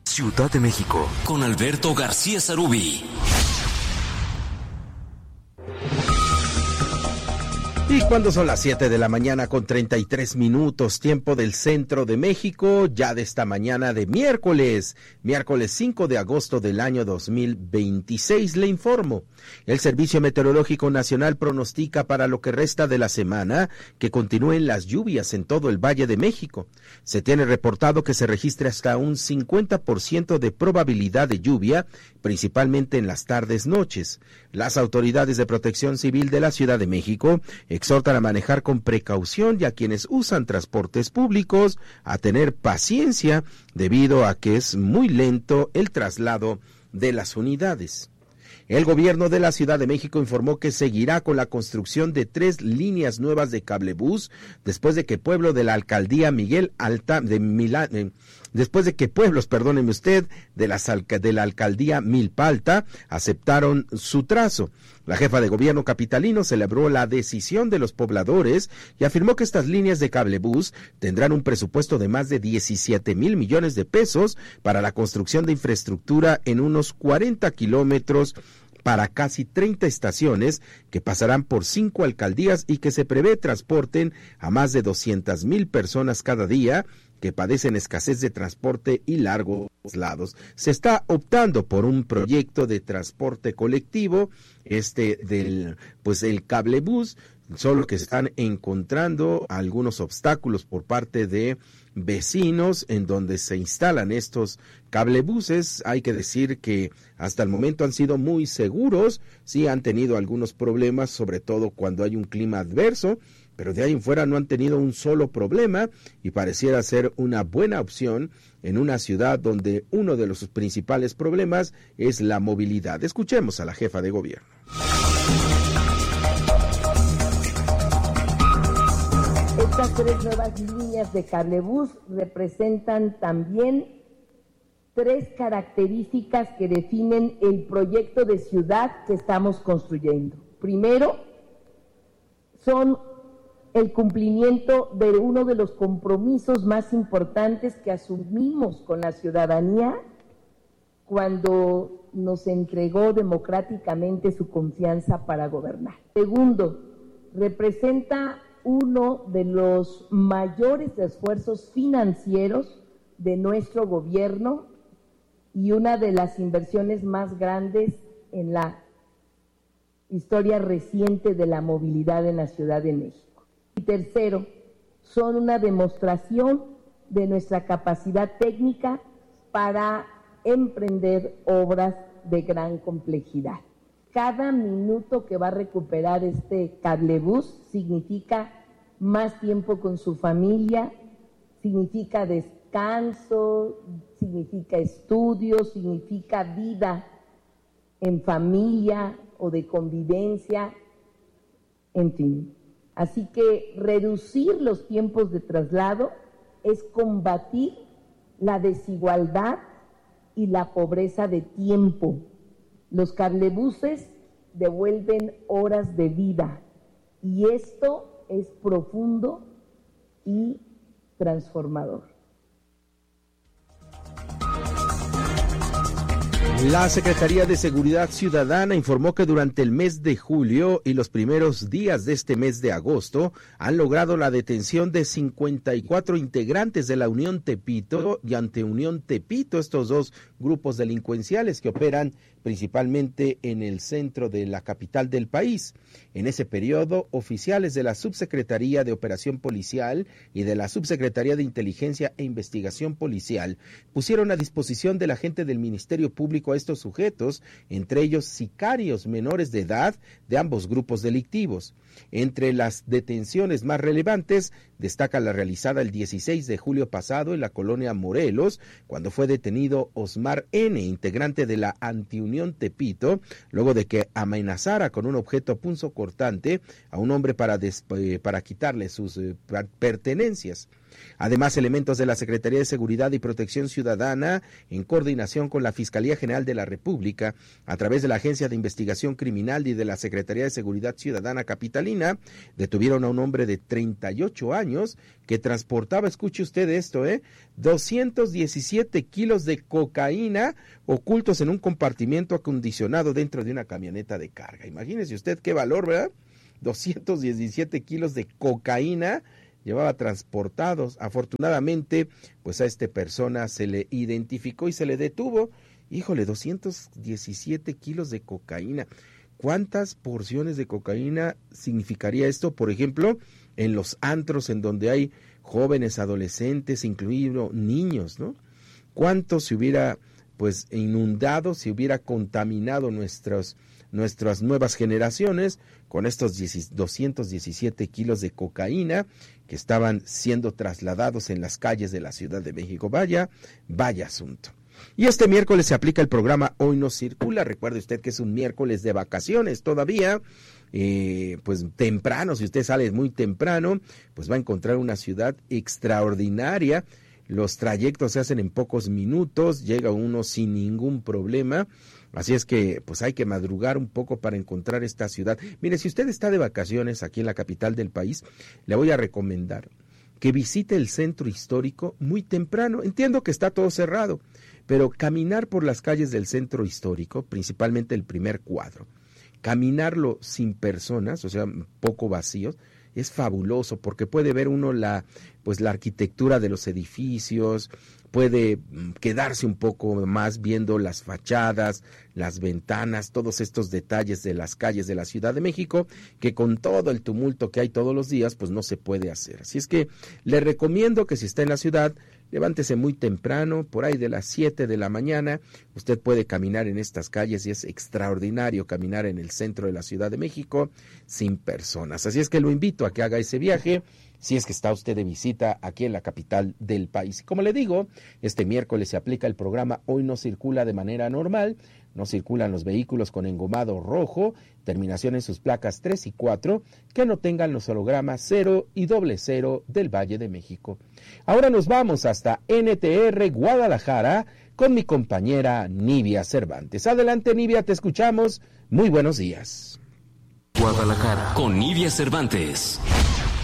Ciudad de México, con Alberto García Sarubí. Y cuando son las 7 de la mañana con 33 minutos, tiempo del centro de México, ya de esta mañana de miércoles 5 de agosto del año 2026, le informo. El Servicio Meteorológico Nacional pronostica para lo que resta de la semana que continúen las lluvias en todo el Valle de México. Se tiene reportado que se registre hasta un 50% de probabilidad de lluvia, principalmente en las tardes-noches. Las autoridades de protección civil de la Ciudad de México exhortan a manejar con precaución y a quienes usan transportes públicos a tener paciencia debido a que es muy lento el traslado de las unidades. El gobierno de la Ciudad de México informó que seguirá con la construcción de 3 líneas nuevas de cablebús después de que pueblo de la alcaldía de la alcaldía Milpa Alta aceptaron su trazo. La jefa de gobierno capitalino celebró la decisión de los pobladores y afirmó que estas líneas de cablebús tendrán un presupuesto de más de 17 mil millones de pesos para la construcción de infraestructura en unos 40 kilómetros para casi 30 estaciones que pasarán por 5 alcaldías y que se prevé transporten a más de 200,000 personas cada día que padecen escasez de transporte y largos traslados. Se está optando por un proyecto de transporte colectivo, el cablebús, solo que están encontrando algunos obstáculos por parte de vecinos en donde se instalan estos cablebuses. Hay que decir que hasta el momento han sido muy seguros, sí han tenido algunos problemas, sobre todo cuando hay un clima adverso, pero de ahí en fuera no han tenido un solo problema y pareciera ser una buena opción en una ciudad donde uno de los principales problemas es la movilidad. Escuchemos a la jefa de gobierno. Estas 3 nuevas líneas de cablebús representan también 3 características que definen el proyecto de ciudad que estamos construyendo. Primero, son el cumplimiento de uno de los compromisos más importantes que asumimos con la ciudadanía cuando nos entregó democráticamente su confianza para gobernar. Segundo, representa uno de los mayores esfuerzos financieros de nuestro gobierno y una de las inversiones más grandes en la historia reciente de la movilidad en la Ciudad de México. Y tercero, son una demostración de nuestra capacidad técnica para emprender obras de gran complejidad. Cada minuto que va a recuperar este cablebús significa más tiempo con su familia, significa descanso, significa estudio, significa vida en familia o de convivencia, en fin. Así que reducir los tiempos de traslado es combatir la desigualdad y la pobreza de tiempo. Los cablebuses devuelven horas de vida y esto es profundo y transformador. La Secretaría de Seguridad Ciudadana informó que durante el mes de julio y los primeros días de este mes de agosto han logrado la detención de 54 integrantes de la Unión Tepito y Ante Unión Tepito, estos 2 grupos delincuenciales que operan principalmente en el centro de la capital del país. En ese periodo, oficiales de la Subsecretaría de Operación Policial y de la Subsecretaría de Inteligencia e Investigación Policial pusieron a disposición de la gente del Ministerio Público a estos sujetos, entre ellos sicarios menores de edad de ambos grupos delictivos. Entre las detenciones más relevantes destaca la realizada el 16 de julio pasado en la colonia Morelos, cuando fue detenido Osmar N., integrante de la Antiunión Tepito, luego de que amenazara con un objeto punzocortante a un hombre para quitarle sus pertenencias. Además, elementos de la Secretaría de Seguridad y Protección Ciudadana, en coordinación con la Fiscalía General de la República, a través de la Agencia de Investigación Criminal y de la Secretaría de Seguridad Ciudadana Capitalina, detuvieron a un hombre de 38 años que transportaba, escuche usted esto, 217 kilos de cocaína ocultos en un compartimento acondicionado dentro de una camioneta de carga. Imagínese usted qué valor, ¿verdad? 217 kilos de cocaína llevaba transportados. Afortunadamente, pues a esta persona se le identificó y se le detuvo. Híjole, 217 kilos de cocaína. ¿Cuántas porciones de cocaína significaría esto, por ejemplo, en los antros en donde hay jóvenes, adolescentes, incluidos niños, ¿no? ¿Cuánto se hubiera, pues, inundado, se hubiera contaminado nuestras nuevas generaciones con estos 217 kilos de cocaína que estaban siendo trasladados en las calles de la Ciudad de México? Vaya asunto. Y este miércoles se aplica el programa Hoy No Circula. Recuerde usted que es un miércoles de vacaciones todavía, pues temprano, si usted sale muy temprano, pues va a encontrar una ciudad extraordinaria. Los trayectos se hacen en pocos minutos, llega uno sin ningún problema. Así es que pues hay que madrugar un poco para encontrar esta ciudad. Mire, si usted está de vacaciones aquí en la capital del país, le voy a recomendar que visite el centro histórico muy temprano. Entiendo que está todo cerrado, pero caminar por las calles del centro histórico, principalmente el primer cuadro, caminarlo sin personas, o sea, poco vacíos, es fabuloso porque puede ver uno la arquitectura de los edificios, puede quedarse un poco más viendo las fachadas, las ventanas, todos estos detalles de las calles de la Ciudad de México, que con todo el tumulto que hay todos los días, pues no se puede hacer. Así es que le recomiendo que si está en la ciudad, levántese muy temprano, por ahí de las 7 de la mañana, usted puede caminar en estas calles y es extraordinario caminar en el centro de la Ciudad de México sin personas. Así es que lo invito a que haga ese viaje, si es que está usted de visita aquí en la capital del país. Como le digo, este miércoles se aplica el programa Hoy No Circula de manera normal. No circulan los vehículos con engomado rojo, terminación en sus placas 3 y 4, que no tengan los hologramas 0 y 00 del Valle de México. Ahora nos vamos hasta NTR Guadalajara con mi compañera Nivia Cervantes. Adelante, Nivia, te escuchamos. Muy buenos días. Guadalajara con Nivia Cervantes.